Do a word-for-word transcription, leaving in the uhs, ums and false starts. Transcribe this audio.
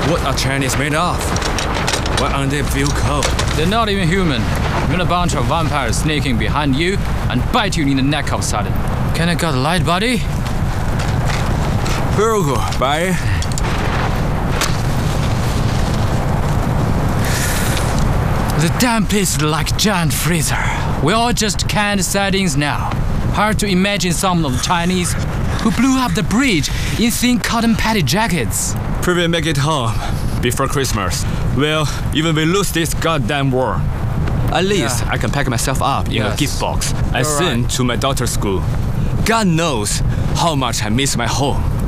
What are Chinese made of? Why aren't they feel cold? They're not even human. Even a bunch of vampires sneaking behind you and bite you in the neck of sudden. Can I get a light, buddy? Very good, buddy. The damn place is like a giant freezer. We're all just canned sardines now. Hard to imagine some of the Chinese who blew up the bridge in thin cotton patty jackets. Probably make it home before Christmas. Well, even we lose this goddamn war, at least Yeah. I can pack myself up in Yes. a gift box and You're send right. to my daughter's school. God knows how much I miss my home.